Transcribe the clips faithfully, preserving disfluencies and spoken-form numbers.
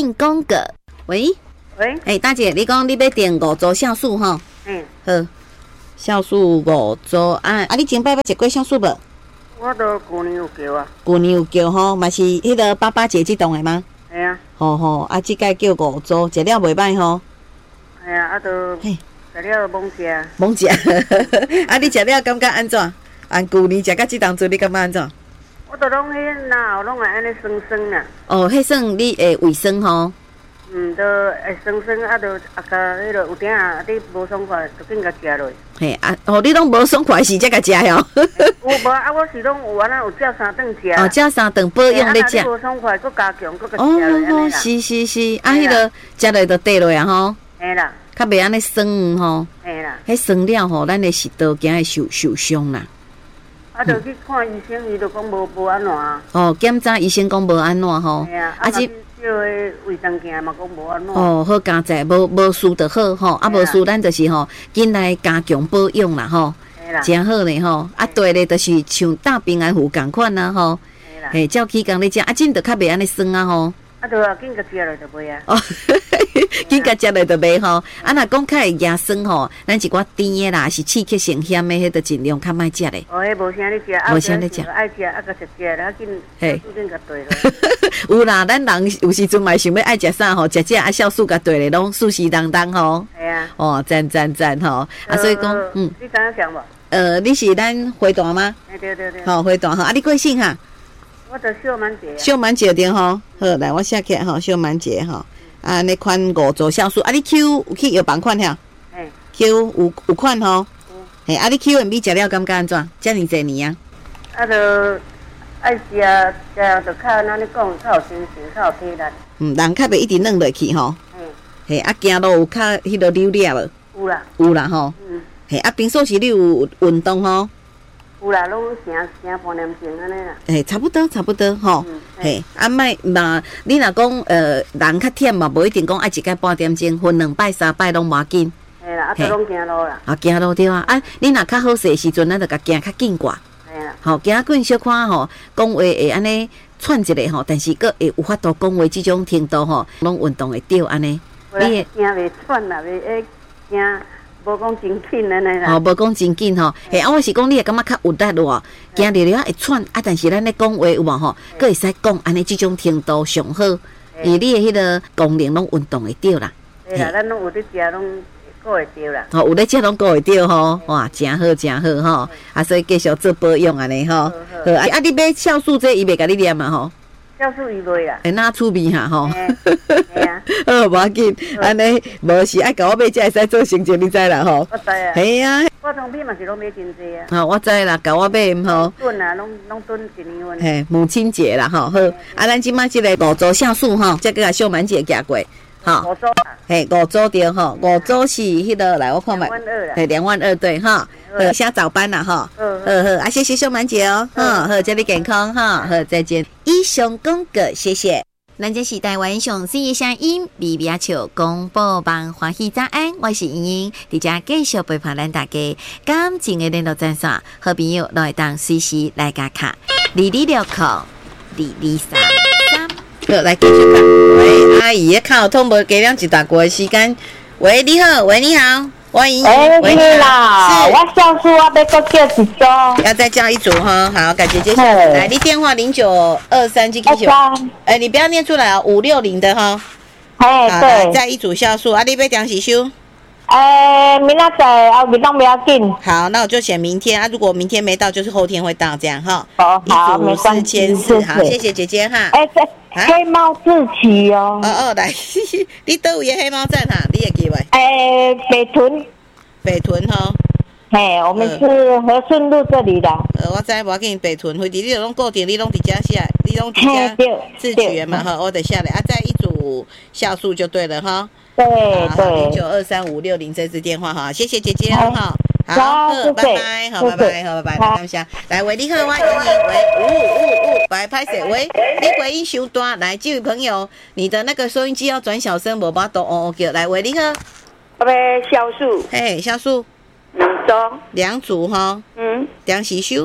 性宫格。喂喂， 哎、欸，大姐，你讲你要订五组酵素吼？ 嗯， 好，酵素五组啊啊！你前摆捌食过酵素无？ 我都旧年有叫啊。 旧年有叫吼，嘛是迄个八八节即栋的吗？ 系啊。 吼吼，啊，即届叫五组，食了袂歹吼。 系啊，啊都嘿， 食了懵食。 懵食，啊，你食了感觉安怎？按旧年食到即当阵，你感觉安怎？ 我都拢迄哪有拢会安尼酸酸啦。 哦，迄算你诶卫生吼。 嗯，都会酸酸，啊，都啊甲迄落有点啊，你无爽快，就紧甲食落。 嘿啊，哦，你拢无爽快时才甲食哦。 有无啊？我是拢有安尼有照三顿食。 哦，照三顿保养咧食。 啊，你无爽快，佫加强，佫甲食落安尼啦。 哦，是是是，啊，迄个食落就低落啊吼。 嘿啦。 较袂安尼酸吼。 嘿啦。 迄酸了吼，咱的食道惊会受受伤啦。 啊，就去看医生，伊就讲无无安怎啊。 哦，检查医生讲无安怎吼。 嘿啊，啊即。叫迄卫生镜嘛，讲无安怎。 哦，好加载，无无事就好吼，啊无事咱就是吼，紧来加强保养啦吼，真好咧吼。啊对咧，就是像大平安符共款啦吼，嘿，照起工咧食，啊，真就较袂安尼酸啊吼。 啊，对啊，紧甲食落就袂啊。 哦，紧甲食落就袂吼。啊，若讲较会牙酸吼，咱一寡甜的啦，是刺激性咸的，迄就尽量较莫食咧。 哦，迄无啥咧食， 无啥咧食， 爱食啊，甲食食啦，紧， 嘿， 紧甲对咯。 有啦，咱人有时阵嘛想要爱食啥吼，食食啊酵素甲对咧，拢舒适当当吼。 系啊。 哦，赞赞赞吼，啊，所以讲，嗯。 你知影想无？ 呃，你是咱回大吗？ 对对对对。 好，回大吼，啊，你贵姓哈？ 我叫秀满姐。 秀满姐对吼，好，来我写起来吼，秀满姐吼，啊，那款五组酵素，啊，你 Q 有去药房款遐？ 嘿 ，Q 有有款吼，嘿，啊，你 Q M B 食了感觉安怎？遮尔济年啊？ 啊，就爱食食，就较安尼讲，较有精神，较有体力。 嗯，人较袂一直软落去吼。 嘿。 嘿，啊，行路有较迄个溜溜无？ 有啦。 有啦吼。嗯。嘿，啊，平时时你有运动吼？ 有啦，拢成成半年前安尼啦。 嘿，差不多，差不多吼。嗯、嘿，啊，莫嘛，你若讲呃人较忝嘛，无一定讲爱一摆半点钟，分两摆三摆拢无要紧。 嘿啦，啊，都拢行路啦。 啊，行路对啊，啊，你若较好势的时阵，咱就甲行较紧挂。 嘿啦。 吼，行紧小可吼，讲话会安尼喘一下吼，但是佫会有法度讲话即种程度吼，拢运动会着安尼。 你行袂喘啦，袂会行。无讲真紧安尼啦， 哦，无讲真紧吼，嘿，啊，我是讲你会感觉较有力咯，行着了会喘，啊，但是咱咧讲话有无吼，佫会使讲安尼即种程度上好，因为你的迄个功能拢运动会着啦。 对啦，咱拢有咧食，拢顾会着啦。 哦，有咧食拢顾会着吼，哇，真好真好吼，啊，所以继续做保养安尼吼，好，啊，啊，你买酵素这伊袂甲你念嘛吼？ 酵素伊袂啦， 会哪趣味哈吼？ 嘿啊， 好，无要紧，安尼无是爱甲我买，才会使做成绩，你知啦吼？ 我知啊。 系啊。 化妆品嘛是拢买真济啊。 哦，我知啦，甲我买吼。 囤啊，拢拢囤一年份。 嘿，母亲节啦吼，好，啊，咱即摆即个五组酵素吼，再甲秀满姐行过， 吼。五组。 嘿，五组对吼，五组是迄个来我看卖， 两万二啦。 嘿，两万二对哈。好，先早班啦哈。好好啊，谢谢秀满姐哦，好，好，祝你健康哈，好，再见。以上公告，谢谢。咱这是台湾上水的声音，微微笑广播网欢喜早安，我是莹莹，伫遮继续陪伴咱大家。感情的联络专线，好朋友都会当随时来加卡，二二六扣二二三三。好，来继续看。喂，阿姨，靠通无给两一大过的时间。喂，你好，喂，你好。欢迎， 哎，你啦，我酵素我要再叫一组， 要再叫一组哈。好，感谢接下来，来，你电话零九二三这个九，哎，你不要念出来啊，五六零的哈。 哎，对， 再一组酵素，啊，你要点时收？ 哎，明仔载啊，明天不要紧。 好，那我就选明天啊，如果明天没到，就是后天会到这样哈。 哦，好，没关系， 四，好，谢谢姐姐哈。 哎，对。黑猫自骑哦！ 哦哦，来，你倒有黑猫站哈？你会记袂？ 哎，北屯， 北屯吼。 嘿，我们是和顺路这里的。 呃，我知，无要紧，北屯，飞地你拢固定，你拢伫遮下，你拢伫遮自取嘛哈，我得下来啊，再一组酵素就对了哈。 对对。 零九二三五六零这支电话哈，谢谢姐姐哈。好，拜拜，好，拜拜，好，拜拜，感谢。来，喂，你好，我莹莹，喂，呜呜呜，白拍谁？喂，你回音伤大，来，这位朋友，你的那个收音机要转小声，无法度哦哦叫。来，喂，你好， 我要酵素， 嘿，酵素， 两组， 两组哈， 嗯， 两时收，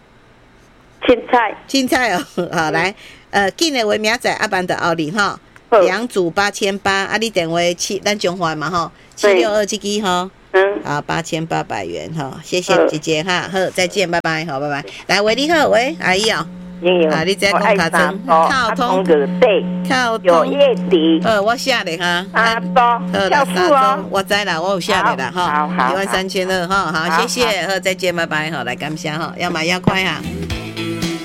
青菜， 青菜哦，好，来，呃，紧的话明仔载阿班的后日哈。 两组八千八，啊，你电话七，咱中华嘛吼，七六二这支哈。嗯，好，八千八百元哈，谢谢姐姐哈，好，再见，拜拜，好，拜拜。来，喂，你好，喂，阿姨哦，啊，你在讲卡针，靠通个对，靠通有叶底，呃，我下的哈，啊多，好啦，三中，我知啦，我有下的啦哈，一万三千二哈，好，谢谢，好，再见，拜拜，好，来感谢哈，要买要快哈。